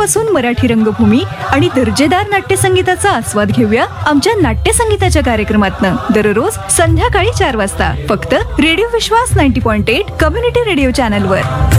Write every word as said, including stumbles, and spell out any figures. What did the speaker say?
आजपासून मराठी रंगभूमी आणि दर्जेदार नाट्यसंगीताचा आस्वाद घेऊया आमच्या नाट्यसंगीताच्या कार्यक्रमातनं दररोज संध्याकाळी चार वाजता फक्त रेडिओ विश्वास नव्वद पॉईंट आठ कम्युनिटी रेडिओ चॅनलवर.